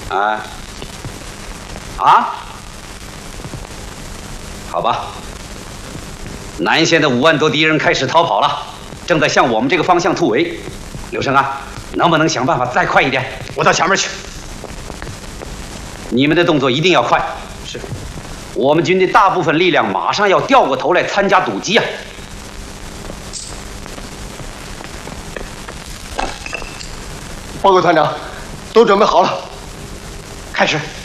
啊？啊？好吧。南线的5万多敌人开始逃跑了，正在向我们这个方向突围。刘生啊，能不能想办法再快一点？ 我到前面去。 你们的动作一定要快。 是。 我们军队大部分力量马上要调过头来参加堵击啊！ 报告团长，都准备好了，开始。